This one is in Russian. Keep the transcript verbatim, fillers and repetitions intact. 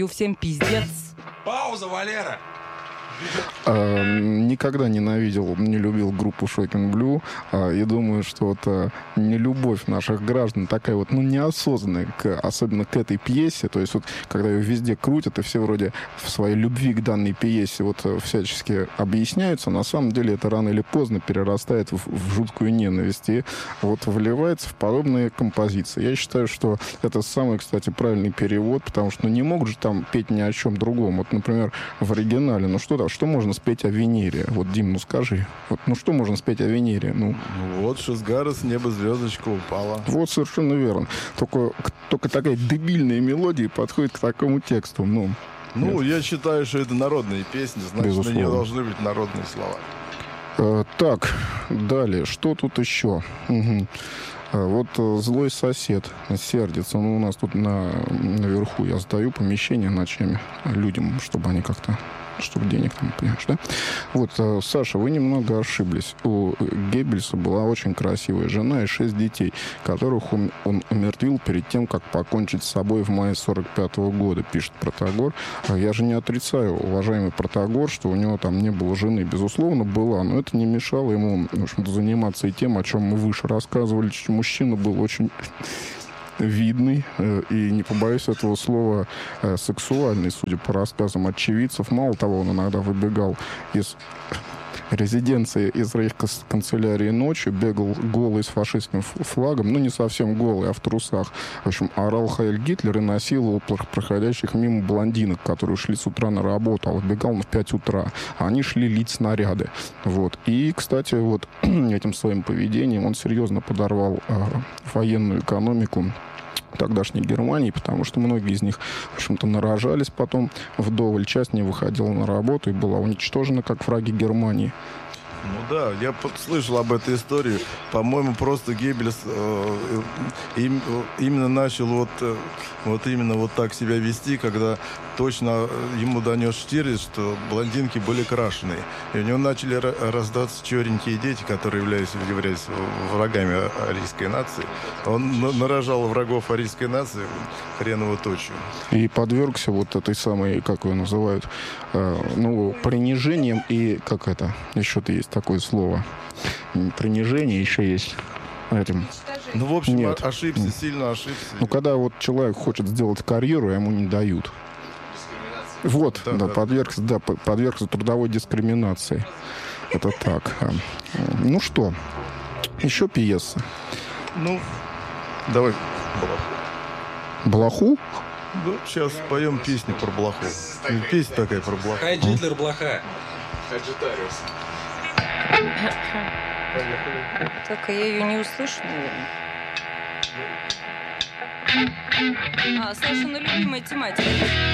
всем пиздец. Пауза, Валера! А, никогда ненавидел, не любил группу Shocking Blue, а, и думаю, что вот а, нелюбовь наших граждан такая вот, ну, неосознанная, к, особенно к этой пьесе, то есть вот, когда ее везде крутят, и все вроде в своей любви к данной пьесе вот всячески объясняются, на самом деле это рано или поздно перерастает в, в жуткую ненависть и вот вливается в подобные композиции. Я считаю, что это самый, кстати, правильный перевод, потому что ну, не могут же там петь ни о чем другом. Вот, например, в оригинале, ну что там, что можно спеть о Венере? Вот, Дим, ну скажи. Вот, ну что можно спеть о Венере? Ну, ну вот, Шизгара, с неба звездочка упала. Вот, совершенно верно. Только, только такая дебильная мелодия подходит к такому тексту. Ну, ну я считаю, что это народные песни, значит, безусловно, на нее должны быть народные слова. А, так, далее. Что тут еще? Угу. Вот злой сосед сердится. Ну, у нас тут на, наверху я сдаю помещение ночами людям, чтобы они как-то... чтобы денег там, понимаешь, да? Вот, Саша, вы немного ошиблись. У Геббельса была очень красивая жена и шесть детей, которых он, он умертвил перед тем, как покончить с собой в мае сорок пятого года, пишет Протагор. Я же не отрицаю, уважаемый Протагор, что у него там не было жены. Безусловно, была, но это не мешало ему, в общем-то, заниматься и тем, о чем мы выше рассказывали. Мужчина был очень... видный и, не побоюсь этого слова, сексуальный, судя по рассказам очевидцев. Мало того, он иногда выбегал из резиденции из рейхсканцелярии ночью, бегал голый с фашистским флагом, ну, не совсем голый, а в трусах. В общем, орал «Хайль Гитлер» и насиловал проходящих мимо блондинок, которые шли с утра на работу, а выбегал он в пять утра. А они шли лить снаряды. Вот. И, кстати, вот этим своим поведением он серьезно подорвал э, военную экономику тогдашней Германии, потому что многие из них, в общем-то, нарожались потом вдоволь. Часть не выходила на работу и была уничтожена как враги Германии. Ну да, я слышал об этой истории. По-моему, просто Геббельс э, им, именно начал вот, вот именно вот так себя вести, когда точно ему донес Штирлиц, что блондинки были крашеные. И у него начали раздаться черненькие дети, которые являлись, являлись врагами арийской нации. Он нарожал врагов арийской нации хреново точью. И подвергся вот этой самой, как ее называют, э, ну, принижением и, как это, еще-то есть такое слово. Принижение еще есть этим. Ну, в общем, Нет. ошибся, сильно ошибся. Ну, когда вот человек хочет сделать карьеру, ему не дают. Вот, да, да, да. Подвергся, да, подвергся трудовой дискриминации. Это так. Ну что, еще пьесы. Ну, давай Блоху. Блоху? Ну, сейчас поем песню про Блоху. Песня такая про Блоху. Хай Гитлер, Блоха. Хаджитариус. Только я ее не услышу, наверное. А, Сашина любимая тематика.